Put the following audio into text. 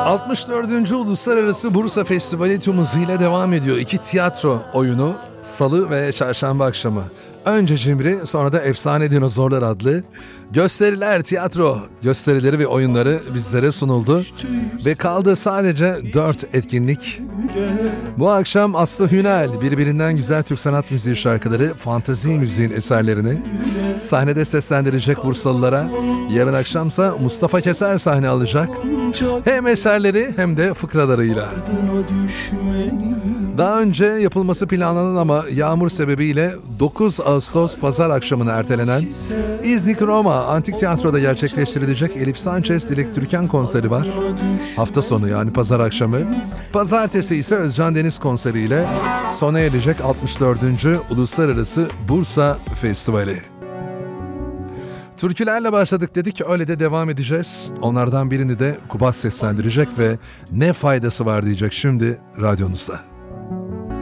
64. Uluslararası Bursa Festivali tüm hızıyla devam ediyor. 2 tiyatro oyunu Salı ve Çarşamba akşamı. Önce Cimri, sonra da Efsane Dinozorlar adlı gösteriler, tiyatro gösterileri ve oyunları bizlere sunuldu. Ve kaldı sadece 4 etkinlik. Bu akşam Aslı Hünel birbirinden güzel Türk sanat müziği şarkıları, fantezi müziğin eserlerini sahnede seslendirecek Bursalılara. Yarın akşamsa Mustafa Keser sahne alacak. Hem eserleri hem de fıkralarıyla. Daha önce yapılması planlanan ama yağmur sebebiyle 9 Ağustos Pazar akşamına ertelenen İznik Roma Antik Tiyatro'da gerçekleştirilecek Elif Sanchez Dilek Türkan konseri var. Hafta sonu yani pazar akşamı. Pazartesi ise Özcan Deniz konseriyle sona erecek 64. Uluslararası Bursa Festivali. Türkülerle başladık dedik, öyle de devam edeceğiz. Onlardan birini de Kubat seslendirecek ve ne faydası var diyecek şimdi radyonuzda.